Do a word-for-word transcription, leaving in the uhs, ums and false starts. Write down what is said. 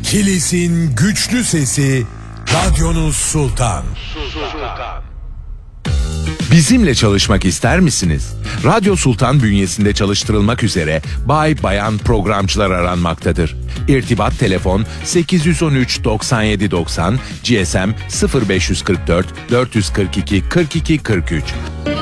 Kilis'in güçlü sesi, Radyonuz Sultan. Sultan. Bizimle çalışmak ister misiniz? Radyo Sultan bünyesinde çalıştırılmak üzere bay bayan programcılar aranmaktadır. İrtibat telefon sekiz yüz on üç doksan yedi doksan, G S M sıfır beş kırk dört dört yüz kırk iki kırk iki kırk üç.